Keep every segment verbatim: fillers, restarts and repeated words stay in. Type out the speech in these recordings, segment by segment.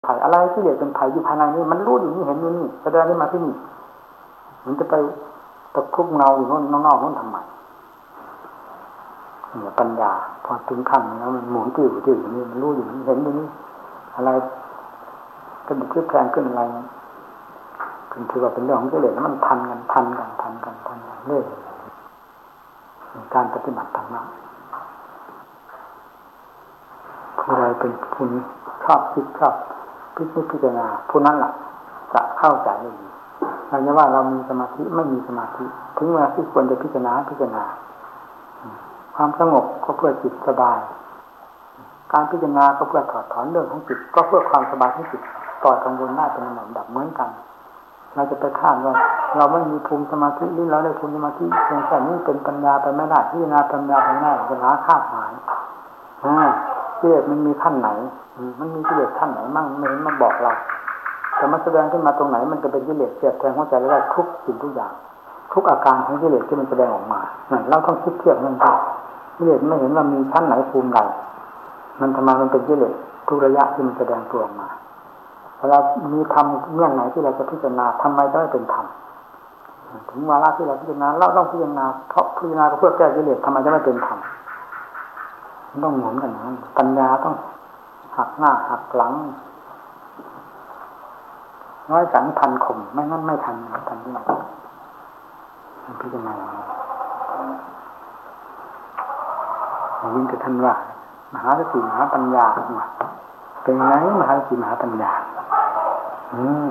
ภัยอะไรที่เหลือเป็นภัยอยู่ภายในนี่มันรู้อยู่นี่เห็นอยู่นี่แสดงนี่มาที่นี่มันจะไปตะคุบเงาอยู่นอกนอกนั่นทำไมเนี่ยปัญญาพอถึงขั้นแล้วมันหมุนติ้วติ้วอยู่นี่มันรู้อยู่นี่เห็นอยู่นี่อะไรก็ดึกขึ้นแรงขึ้นอะไรคือถือว่าเป็นเรื่องของกิเลสแล้วมันพันกันพันกันพันกันพันกันเรื่อยการปฏิบัติธรรมะผู้ใดเป็นผู้ชอบคิดชอบพิจิตรพิจารณาผู้นั้นแหละจะเข้าใจได้ดีเราจะว่าเรามีสมาธิไม่มีสมาธิถึงเวลาที่ควรจะพิจารณาพิจารณาความสงบก็เพื่อจิตสบายการพิจารณาก็เพื่อถอดถอนเรื่องของจิตก็เพื่อความสบายของจิตต่อกังวลได้เป็นลำดับเหมือนกันเราจะไปคาดว่าเราไม่มีภูมิสมาธิหรือเราได้ภูมิสมาธิเพียงแค่นี้เป็นปัญญาไปไม่ได้พิจารณาปัญญาไปไม่ได้จะหาคาดหมายอ่ากิเลสมันมีขั้นไหนมันมีกิเลสขั้นไหนมั่งไม่เห็นมาบอกเราแต่มันแสดงขึ้นมาตรงไหนมันจะเป็นกิเลสเสียบแทงหัวใจได้ทุกสิ่งทุกอย่างทุกอาการของกิเลสที่มันแสดงออกมานั่นเราต้องคิดเทียบมันดูกิเลสไม่เห็นว่ามีชั้นไหนภูมิใดมันทำไมมันเป็นกิเลสทุกระยะที่มันแสดงตัวออกมาเวลามีธรรมเงื่อนไหนที่เราจะพิจารณาทำไมต้องเป็นธรรมถึงวาระที่เราพิจารณาเราต้องพิจารณาเพราะพิจารณาเพื่อแก้กิเลสทำไมจะไม่เป็นธรรมต้องหมุนกันนะปัญญาต้องหักหน้าหักหลังน้อยสันพันข่มไม่งั้นไม่ทันทันที่ไหนพิจารณายิ่งกับท่านว่ามหาสติมหาปัญญาเป็นไงมหาสติมหาปัญญาอืม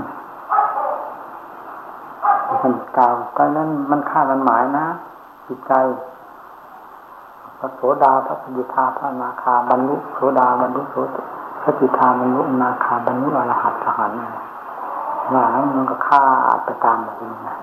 ท่านกล่าวก็นั้นมันคาดมันหมายนะจิตใจพระโสดาพระสกิทาพระนาคาบรรลุโสดาบรรลุโสตพระสกิทาบรรลุนาคาบรรลุอรหัตสหันต์ว่าแล้วมันก็ฆ่าไปตามแบบนี้นะ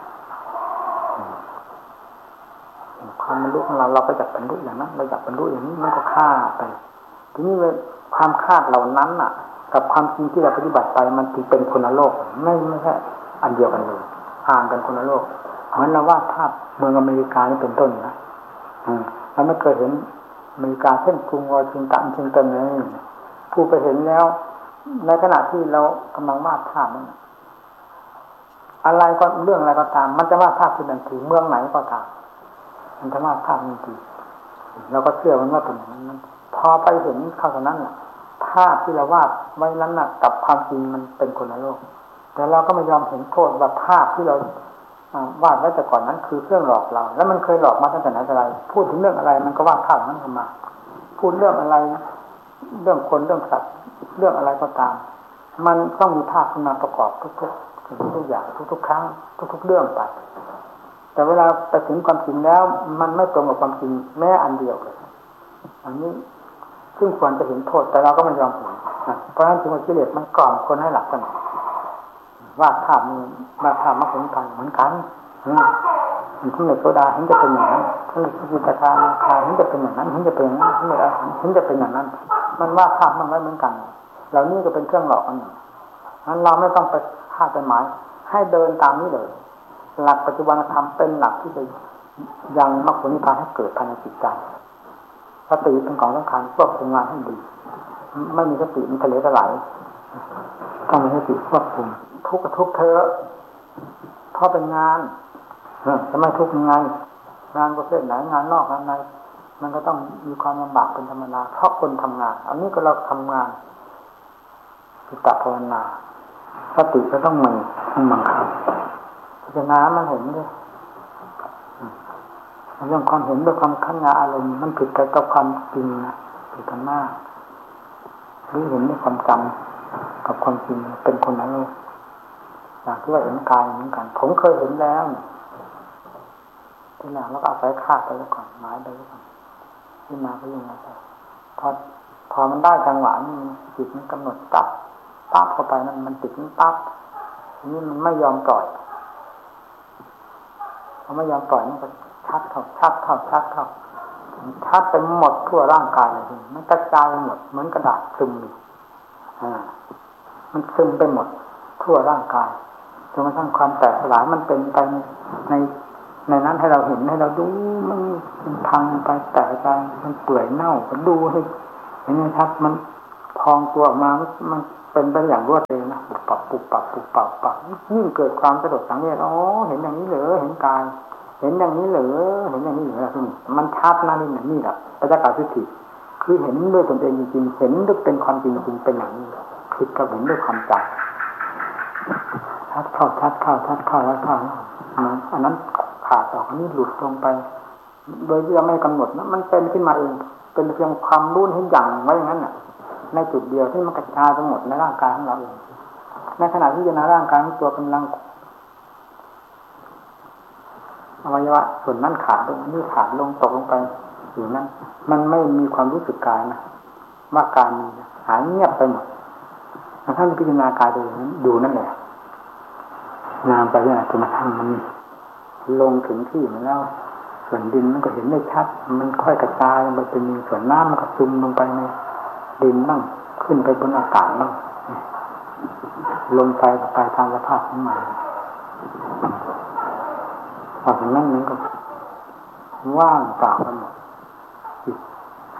ความบรรลุของเราเราก็จะบรรลุอย่างนั้นเราอยากบรรลุอย่างนี้มันก็ฆ่าไปทีนี้ความคาดเหล่านั้นน่ะกับความจริงที่เราปฏิบัติไปมันจึงเป็นคนละโลกไม่ไม่ใช่อันเดียวกันเลยห่างกันคนละโลกเหมือนเราวาดภาพเมืองอเมริกานี่เป็นต้นนะอืมเราไม่เคยเห็นอเมริกาเช่นกรุงวอชิงตันเช่นตันนี่ผู้ไปเห็นแล้วในขณะที่เรากำลังวาดภาพนั้นอะไรก็เรื่องอะไรก็ตามมันจะวาดภาพขึ้นทันทีเมืองไหนก็ตามมันจะวาดภาพทันทีเราก็เชื่อมันว่าเป็นอย่างนั้นพอไปเห็นเข้าเท่านั้นน่ะภาพที่เราวาดไว้นั้นน่ะกับความจริงมันเป็นคนละโลกแต่เราก็ไม่ยอมเห็นโทษว่าภาพที่เราวาดไว้แต่ก่อนนั้นคือเครื่องหลอกเราแล้วมันเคยหลอกมาตั้งแต่ไหนแต่ไรพูดถึงเรื่องอะไรมันก็วาดภาพนั้นขึ้นมาพูดเรื่องอะไรเรื่องคนเรื่องสัตว์เรื่องอะไรก็ตามมันต้องมีภาพขึ้นมาประกอบทุกๆทุกอย่างทุกๆครั้งทุกๆเรื่องไปแต่เวลาไปถึงความจริงแล้วมันไม่ตรงกับความจริงแม้อันเดียวเลยอันนี้ซึ่งควรจะเห็นโทษแต่เราก็ไม่ยอมเห็นเพราะฉะนั้นจึงว่ากิเลสมันกล่อมคนให้หลับกันวาดภาพนี้วาดภาพมรรคผลนิพพานเหมือนกันมันที่ในโสดาเห็นจะเป็นอย่างนั้นที่ในสกิทาคาเห็นจะเป็นอย่างนั้นเห็นจะเป็นอย่างนั้นที่ในอรหันต์เห็นจะเป็นอย่างนั้นมันวาดภาพมันไว้เหมือนกันเหล่านี้ก็เป็นเครื่องหลอกกันหนึ่งนั้นเราไม่ต้องไปคาดไปหมายให้เดินตามนี้เลยหลักปัจจุบันธรรมเป็นหลักที่จะยังมรรคผลนิพพานให้เกิดภายในจิตใจสติเป็นของสำคัญควบคุมงานให้ดีไม่มีสติมันทะเลทลายต้องมีสติควบคุมทุกข์กับทุกข์เธอเพราะเป็นงานจะไม่ทุกข์ยังไงงานประเภทไหนงานนอกงานในมันก็ต้องมีความลำบากเป็นธรรมดาเพราะคนทำงานอันนี้ก็เราทำงานจิตตภาวนาสติก็ต้องมีต้องบังคับพิจารณามันเห็นด้วยเรื่องความเห็นด้วยความขันธ์อารมณ์มันผิดกับความจริงนะผิดกันมากหรือเห็นด้วยความจำกับความจริงเป็นคนนั้นเลยอย่างที่ว่าเห็นกายเหมือนกันผมเคยเห็นแล้วที่หลังแล้วก็เอาสายคาดไปแล้วก่อนหมายไปแล้วก่อนที่มาก็ยังไงไปพอพอมันได้จังหวะนี่จิตมันกำหนดปั๊บปั๊บเข้าไปนั่นมันติดมันปั๊บนี่มันไม่ยอมปล่อยพอไม่ยอมปล่อยมันก็ชัดเข้าชัดเข้าชัดเข้าชัดไปหมดทั่วร่างกายเลยมันกระจายไปหมดเหมือนกระดาษซึมอ่ามันซึมไปหมดทั่วร่างกายจนกระทั่งความแตกสลายมันเป็นไปในในนั้นให้เราเห็นให้เราดูมันพังไปแตกไปมันเปื่อยเน่าก็ดูให้เห็นไหมครับมันพองตัวออกมามันไปเป็นไปอย่างรวดเร็วนะปุบปับปุบปับปุบปับปับยิ่งเกิดความสะดุดสังเวชอ๋อเห็นอย่างนี้เหรอเห็นกายเห็นอย่างนี้เหรอเห็นอย่างนี้เหรอที่นี่มันชัดนะนี่นี่แหละปัจจักรทิฏฐิคือเห็นด้วยตนเองจริงๆเห็นด้วยเป็นความจริงจริงเป็นอย่างนี้ผิดกับเห็นด้วยความจำชัดเข้าชัดเข้าชัดเข้าแล้วเข้าอันนั้นขาดออกอันนี้หลุดลงไปโดยที่เราไม่กำหนดนะมันเป็นขึ้นมาเองเป็นเพียงความรู้เห็นอย่างไว้อย่างนั้นน่ะในจุดเดียวที่มันกระจายไปหมดในร่างกายของเราเองในขณะที่จะนาร่างกายของตัวกำลังอวัยวะส่วนนั้นขาดลงนี่ขาดลงตกลงไปอยู่นั้นมันไม่มีความรู้สึกกายนะว่ากายมีหายเงียบไปหมดท่านพิจารณากายโดยนั้นดูนั่นแหละนามไปเนี่ยจนกระทั่งมันลงถึงที่มันแล้วส่วนดินมันก็เห็นได้ชัดมันค่อยกระจายมันเป็นส่วนน้ำมันก็ซึมลงไปในดินบ้างขึ้นไปบนอากาศบ้างลงไปก็ไปตามสภาพของมันพอถึงนั้นมันก็ว่างเปล่าไปหมดจิต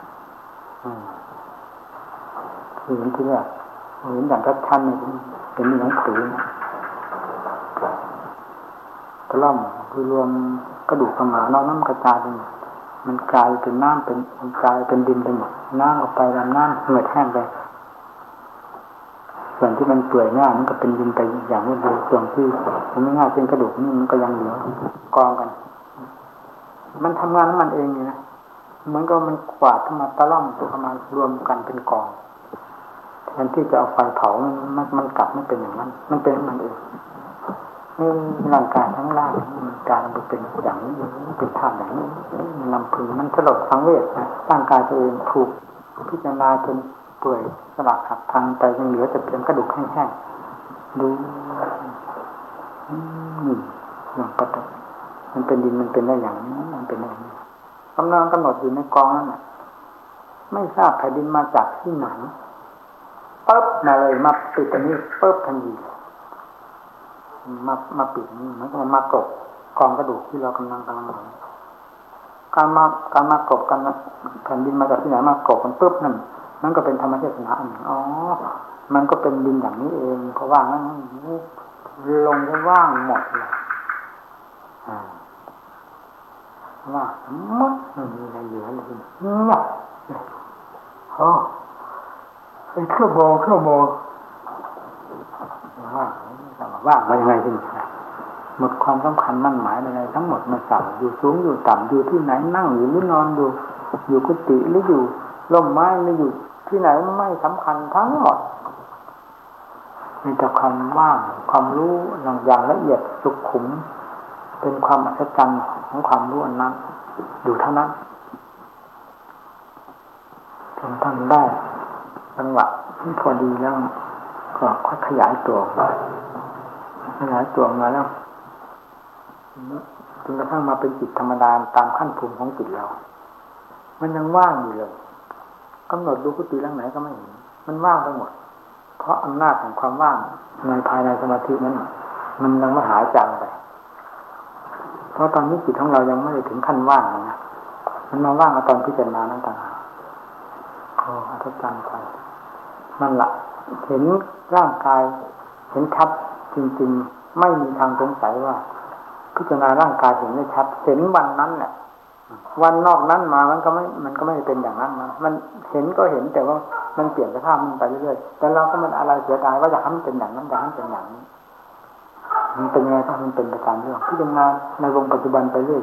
คือเห็นที่แรกเห็นอย่างกระชั้นเนี่ยเห็นหนังสือนะกระล่อมคือรวมกระดูกกระหม่อมนอกน้ำกระจายไปหมดมันกลายเป็นน้ำเป็นมันกลายเป็นดินไปหมดน้ำออกไปแล้วน้ำเหือดแห้งไปส่วนที่มันเปื่อยง่ายมันก็เป็นดินไปอย่างรวดเร็วส่วนที่มันไม่ง่ายเป็นกระดูกนี่มันก็ยังเหลือกองกันมันทำงานของมันเองนี่นะเหมือนกับมันกวาดเข้ามาตะล่อมตัวเข้ามารวมกันเป็นกองแทนที่จะเอาไฟเผามันมันกลับไม่เป็นอย่างนั้นมันเป็นมันเองร่างกายทั้งร่างมันการมันเป็นอย่างนี้เป็นธาตุอย่างนี้มันลำพึงมันสลดสังเวชนะร่างกายตัวเองถูกพิจารณาจนเปื่อยสลักหักพังไปยังเหลือแต่เพียงกระดูกแห้งๆดูอย่างปกติมันเป็นดินมันเป็นได้อย่างนี้มันเป็นได้อย่างนี้กำลังกำหนดอยู่ในกองนั่นแหละไม่ทราบแผ่นดินมาจากที่ไหนปึ๊บมาเลยมาปิดอันนี้ปึ๊บทันทีมามาปิดนี่มันก็มากรบกองกระดูกที่เรากำลังกำลังการมาการมากรบกันแผ่นดินมาจากที่ไหนมากรบกันปึ๊บนั่นนั่นก็เป็นธรรมชาตินะอันอ๋อมันก็เป็นดินอย่างนี้เองเพราะว่างั้นลงได้ว่างหมดเลยว่าหมดไม่มีอะไรเหลือเลยเงียบโอ้ไอ้เครื่องโบเครื่องโบว่างว่างมายังไงที่นี่หมดความสำคัญมั่นหมายอะไรทั้งหมดมันสั่งอยู่สูงอยู่ต่ำอยู่ที่ไหนนั่งอยู่หรือนอนอยู่อยู่กุฏิหรืออยู่ร่มไม้หรืออยู่ที่ไหนไม่สำคัญทั้งหมดมีแต่ความว่างความรู้อย่างละเอียดสุขุมเป็นความอัศจรรย์ของความรู้อันนั้นอยู่เท่านั้นจนท่านได้จังหวะที่พอดีแล้วก็ค่อยขยายตัวขยายตัวมาแล้วจนกระทั่งมาเป็นจิตธรรมดาตามขั้นภูมิของจิตเรามันยังว่างอยู่เลยกำหนดดูกุฏิหลังไหนก็ไม่เห็นมันว่างไปหมดเพราะอำนาจของความว่างในภายในสมาธินั้นมันยังไม่หายจางไปเพราะตอนนี้จิตของเรายังไม่ได้ถึงขั้นว่างนะมันมาว่างตอนพิจารณานั้นต่างหากโอ้อัศจรรย์ไปนั่นแหละเห็นร่างกายเห็นชัดจริงๆไม่มีทางสงสัยว่าพิจารณาร่างกายเห็นได้ชัดเห็นวันนั้นแหละวันนอกนั้นมามันก็ไม่มันก็ไม่เป็นอย่างนั้นนะมันเห็นก็เห็นแต่ว่ามันเปลี่ยนสภาพมันไปเรื่อยๆแต่เราก็มันอะไรเสียดายว่าอยากให้มันเป็นอย่างนั้นอยากให้มันเป็นอย่างนี้มันเป็นไงถ้ามันเป็นไปตามเรื่องพิจารณาในวงปัจจุบันไปเรื่อย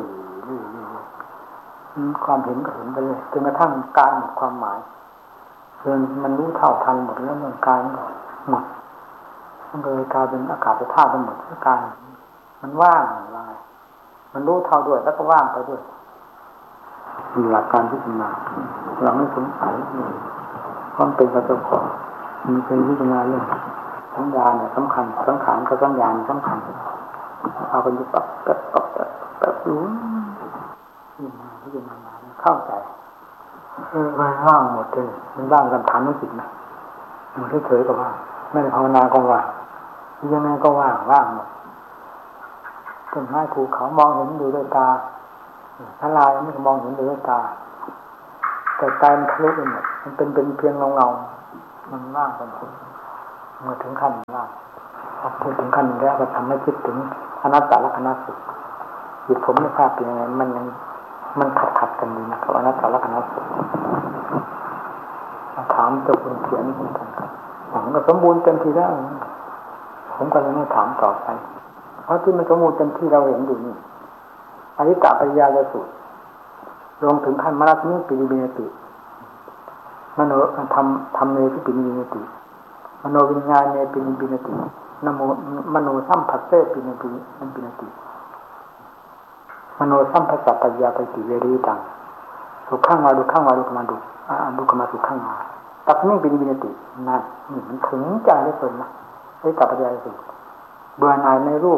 ๆความเห็นก็เห็นไปเรื่อยจนกระทั่งกายหมดความหมายจนมันรู้เท่าทันหมดแล้วมันกายหมดมันเลยกลายเป็นอากาศธาตุทั้งหมดกายมันว่างว่างมันรู้เท่าด้วยแล้วก็ว่างไปด้วยมีหลักการพิจารณาเราไม่สงสัยความเป็นกระตุ้นของมีเป็นพิจารณาเรื่องสัญญาเนี่ยสำคัญสังขารกับสัญญาสำคัญเอาไปดูปั๊บปั๊บปั๊บปั๊บรู้พิจารณาเข้าใจเออมันว่างหมดเลยมันว่างกันฐานมันจิตนะมันเฉยๆก็ว่างไม่ได้ภาวนาก็ว่างยังไงก็ว่างว่างหมดต้นไม้ภูเขามองเห็นอยู่ด้วยตาทลายไม่มองเห็นด้วยตาแต่ใจมันทะลุไปหมดมันเป็นเป็นเพียงเงาๆมันว่างไปหมดเมื่อถึงขั้นว่าพอพูดถึงขั้นแล้วก็ทำให้คิดถึงอนัตตลักษณะสุขจิตผมไม่ทราบเป็นยังไงมันยังมันขัดขัดกันดีนะครับอนัตตลักษณะสุขถามเจ้าคุณเขียนกันครับผมก็สมบูรณ์เต็มที่แล้วผมก็เลยไม่ถามต่อไปเพราะที่มันสมบูรณ์เต็มที่เราเห็นอยู่นี่อริตะปัญญาสุดลงถึงขั้นมรรคนี้ปิริบินติมโนทำทำเนที่ปิริบินติมโนวิญญาณเนปิริบินตินโมมโนสัมผัสเสปิริบินปินติมโนสัมผัสสัพพยาปฏิเวรีตังสุขังวาดุขังวาดุขมาดุอ่าดุขมาสุขังวาตัดนี้ปิริบินตินั่นนี่มันถึงใจได้ผลนะไอ้ตัปปัญญาสุดเบื่อหน่ายในรูป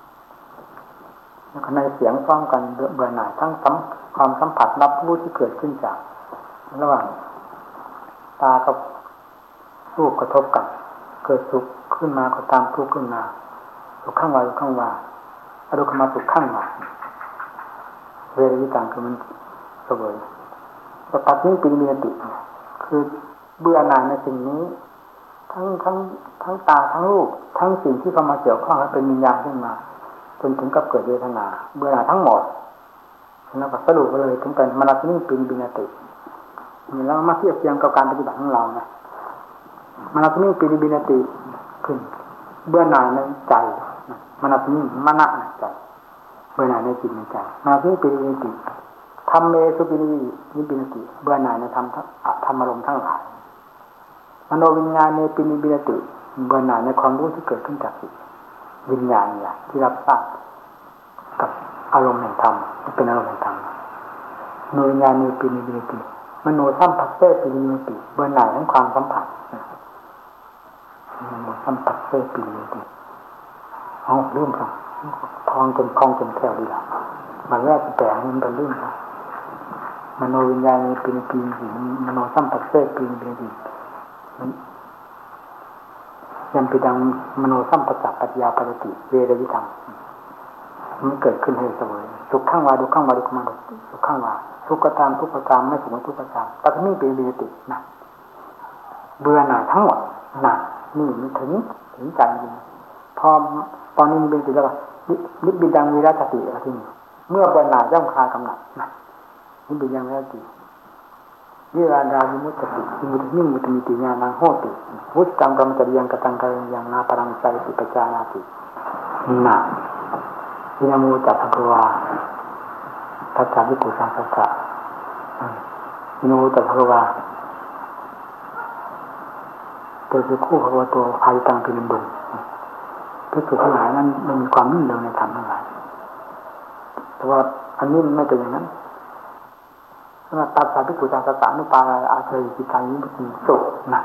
ในเสียงฟ้องกันเบื่อหน่ายทั้งสัมความสัมผัสรับรู้ที่เกิดขึ้นจากระหว่างตากับรูปกระทบกันเกิดสุขขึ้นมาก็ตามทุกข์ขึ้นมาสุขข้างวาสุขข้างวาอารมณ์มาสุขข้างวาเวรีต่างคือมันเสวยแต่ปัจจุบันปีมีนติคือเบื่อหน่ายในสิ่งนี้ทั้งทั้งทั้งตาทั้งรูปทั้งสิ่งที่เข้ามาเกี่ยวข้องและเป็นวิญญาณขึ้นมาจนถึงกับเกิดเวทนาเบื่อหน่ายทั้งหมดแล้วก็สรุปเลยถึงเป็นมรรคนี้เป็นบินตินี่แล้วมาเทียบเทียงกับการปฏิบัติของเรานะมรรคนี้เป็นบินติขึ้นเบื่อหน่ายในใจมรรคนี้มณะในใจเบื่อหน่ายในจิตในใจมรรคนี้เป็นบินติธรรมเมสุปินินิบินติเบื่อหน่ายในธรรมธรรมอารมณ์ทั้งหลายมโนวิญญาณในปินิบินติเบื่อหน่ายในความรู้ที่เกิดขึ้นจากจิตวิญญาณเนี่ยที่รับทราบกับอารมณ์แห่งธรรมเป็นอารมณ์แห่งธรรมโนวิญญาณในปินิบินติมโนสัมผัสเสปินิบินติเบื่อหน่ายทั้งความสัมผัสมโนสัมผัสเสปินิบินติเอาเรื่องครับทองจนทองจนแก้วดีละมันแรกแปลงมันเป็นเรื่องครับมโนวิญญาณในปินิบินติมโนสัมผัสเสปินิบินติยังไปดังมโนสัมปชัญญะปัญญาปฏิติเวรวิธังมันเกิดขึ้นให้เสวยสุขข้างวาดุข้างวาดุขมาดุสุขข้างวาทุกข์ก็ตามทุกข์ก็ตามไม่สุขก็ทุกข์ก็ตามปัจจุบันเป็นเวรตินะเบื่อหน่ายทั้งหมดนะนี่มันถึงถึงใจจริงพอตอนนี้มันเป็นติแล้วก็นิพพิดังวิรัตติอะไรที่นี่เมื่อเบื่อหน่ายย่อมคลายกำหนัดนะนิพพิดังวิรัตติวิราดาวิมุตติวิมุตติมุตติมิติญาณังโหติวุฒังกรรมจริยังกตังกายังนาปรังไสติปัจจานาตินะวินามูจัตถภวาทัตตาวิปุสังสัสสะวินามูจัตถภวาเกิดเป็นคู่ภควโตภายตังเป็นบุญพิสุทั้งหลายนั้นมันมีความนิ่งเร็วในธรรมทั้งหลายแต่ว่าอันนี้ไม่เป็นอย่างนั้นตัดสายพิกุจังสัสสะนุปาอาเชยจิตานิมุตติสุนะ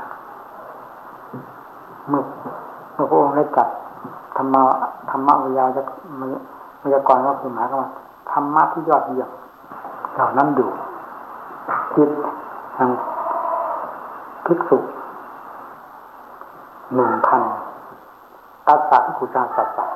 เมื่อเมื่อพระองค์ได้จัดธรรมะธรรมะวิยาจะวิยากรว่าคือหมายความว่าธรรมะที่ยอดเยี่ยมเหล่านั้นอยู่จิตทางภิกษุหนึ่งพันตัดสายพิกุจังสัสสะ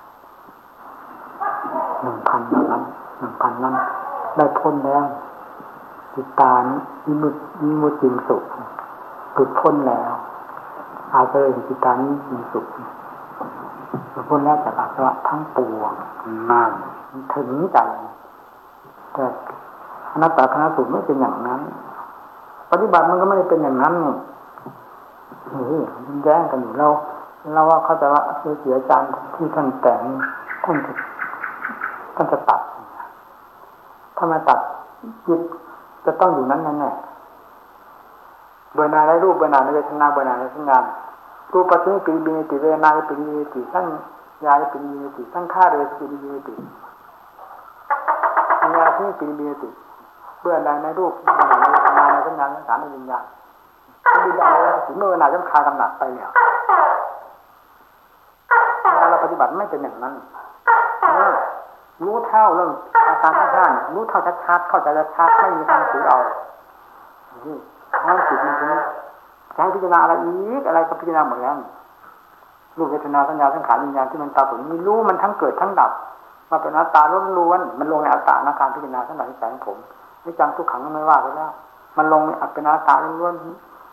หนึ่งพันเหล่านั้นหนึ่งพันนั้นได้พ้นแล้วจิตตานิมุตนิมุตติสุขหลุดพ้นแล้วอาเจริญจิตตานิมุตติสุขหลุดพ้นแล้วจากอาสวะทั้งปวงนั่นถึงใจแต่อนัตตาคณะสูตรไม่เป็นอย่างนั้นปฏิบัติมันก็ไม่ได้เป็นอย่างนั้นนี่มันแย้งกันอยู่เราเราว่าเขาจะว่าเสียอาจารย์ที่ท่านแต่งท่านจะท่านจะตัดถ้ามาตัดจิตจะต้องอยู่นั้นแน่ๆเบื่อหน่ายในรูปเบื่อหน่ายในเวทนาเบื่อหน่ายในสัญญารูปปัจจุบันปีบินติเวทนาปีบินติทั้งยาปีบินติทั้งข้าเรสปีบินติสัญญาที่ปีบินติเบื่อหน่ายในรูปเบื่อหน่ายในเวทนาในสัญญาในสังขารในวิญญาณที่บินได้แล้วถึงเมื่อเวลาจะคลายกำหนัดไปแล้วเราปฏิบัติไม่เป็นอย่างนั้นรู้เท่าเรื่องอาการทั้งห้ารู้เท่าชัดๆเข้าใจชัดๆไม่มีทางสือเอานี่ทั้งจิตมันถึงใช้พิจารณาอะไรอีกอะไรก็พิจารณาหมดแล้วรูปเวทนาสัญญาสังขารวิญญาณที่มันตาตัวนี้รู้มันทั้งเกิดทั้งดับมาเป็นอนัตตาล้วนๆมันลงในอัตตาในการพิจารณาทั้งหลายแสงผมไม่จังทุกขังไม่ว่าไปแล้วมันลงเป็นอนัตตาล้วนๆ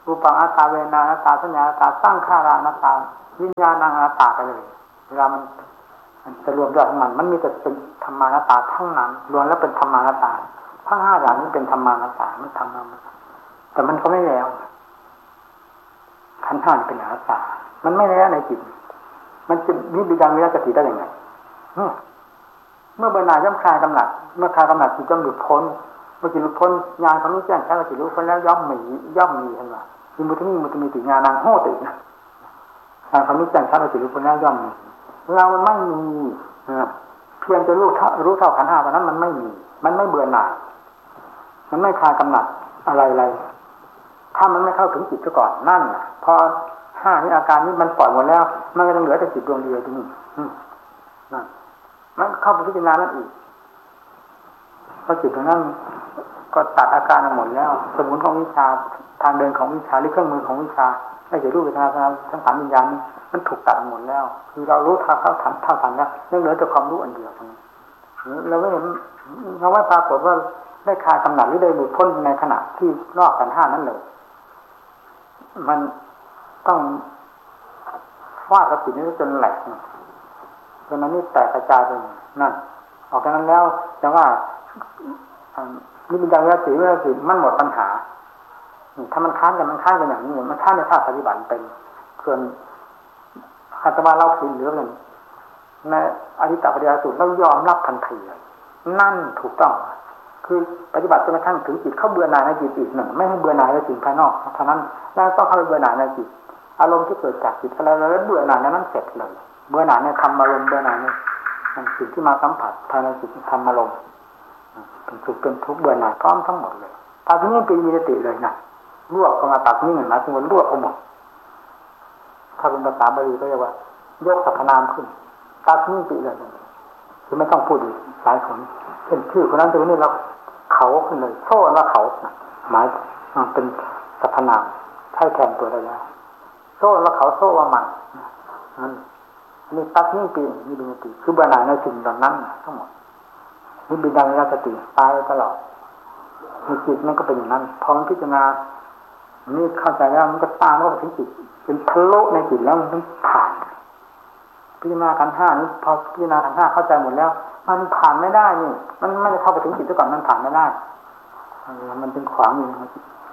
รูปังอนัตตาเวทนาอนัตตาสัญญาอนัตตาสร้างข้าราอนัตตาวิญญาณังอนัตตาไปเลยเวลามันมันจะรวมยอดของมันมันมีแต่เป็นธรรมานัตตาทั้งนั้นรวมแล้วเป็นธรรมานัตตาทั้งห้าอย่างนี้เป็นธรรมานัตตามันทำมาแต่มันก็ไม่แล้วขันธ์ห้าเป็นอนัตตามันไม่แล้วในจิตมันจะมีบิดังวิรัตติได้ยังไงเมื่อเบอร์หน่ายย่อมคลายกำหนัดเมื่อคลายกำหนัดจิตย่อมหลุดพ้นเมื่อจิตหลุดพ้นญาณเขารู้แจ้งแค่ว่าจิตรู้พ้นแล้วย่อมมีย่อมมีเห็นไหมมีมุตมิมุตมิติญาณังโหตินะญาณเขารู้แจ้งแค่ว่าจิตรู้พ้นแล้วย่อมมีเรามันไม่มีเพียงจะรู้เท่ารู้เท่าขันธ์ห้าตอนนั้นมันไม่มีมันไม่เบื่อหน่ายมันไม่คลายกำหนัดอะไรอะไรถ้ามันไม่เข้าถึงจิตซะก่อนนั่นน่ะพอห้านี้อาการนี้มันปล่อยหมดแล้วมันก็ยังเหลือแต่จิตดวงเดียวที่นี่นั่นมันเข้าไปพิจารณานั่นอีกพอจิตตรงนั้นก็ตัดอาการหมดแล้วสมุนของวิชาทางเดินของวิชาหรือเครื่องมือของวิชาไม่ใช่รูปเวทนาสัญญาทั้งสามวิญญาณนี้มันถูกตัดหมดแล้วคือเรารู้เท่าเท่าทันเท่าทันแล้วยังเหลือแต่ความรู้อันเดียวตรงนี้เราไม่เห็นเราไม่ปรากฏว่าได้คลายกำหนัดหรือได้หลุดพ้นในขณะที่นอกกันห้านั้นเลยมันต้องฟาดกับจิตนี้จนแหลกจนนั้นนี่แตกกระจายไปนั่นออกจากนั้นแล้วแต่ว่านี่เป็นอย่างวิรัติวิรัติมันหมดปัญหาถ้ามันค้านกันมันค้านกันอย่างนี้มันค้านในภาคปฏิบัติเป็นส่วนอาตมาเล่าผิดหรืออะไรในอธิตตปริยสูตรเรายอมรับทันทีนั่นถูกต้องคือปฏิบัติจนกระทั่งถึงจิตเข้าเบื่อหน่ายในจิตอีกหนึ่งไม่ให้เบื่อหน่ายในสิ่งภายนอกเท่านั้นแล้วต้องเข้าไปเบื่อหน่ายในจิตอารมณ์ที่เกิดจากจิตอะไรแล้วเบื่อหน่ายในนั้นเสร็จเลยเบื่อหน่ายในธรรมอารมณ์เบื่อหน่ายในสิ่งที่มาสัมผัสภายในจิตธรรมอารมณ์เป็นสุขเป็นทุกข์เบื่อหน่ายพร้อมทั้งหมดเลยตาที่นี่เป็นมีสติเลยนะรวบเข้ามาตัดนี่เหมือนนะทุกคนรวบเอาหมดถ้าเป็นภาษาบาลีก็เรียกว่ายกสรรพนามขึ้นตัดนี่ปิเลยคือไม่ต้องพูดอีกหลายคนเช่นชื่อคนนั้นตัวนี้เราเขาขึ้นเลยโซ่ว่าเขาหมายเป็นสรรพนามใช้แทนตัวได้แล้วโซ่ว่าเขาโซ่ว่ามันนั่นนี่ตัดนี่ปีนี่เป็นสติคือเบื่อหน่ายในสิ่งเหล่านั้นทั้งหมดนี่เป็นดังสติตายตลอดมีจิตมันก็เป็นอย่างนั้นพอมันพิจารณานี่เข้าใจแล้วมันก็ตามเข้าไปถึงจิตเป็นทะลุในจิตแล้วมันผ่านพิจารณาขันธ์ห้านี้พอพิจารณาขันธ์ห้าเข้าใจหมดแล้วมันผ่านไม่ได้นี่มันไม่ได้เข้าไปถึงจิตซะก่อนมันผ่านไม่ได้มันเป็นขวางอยู่ในจิต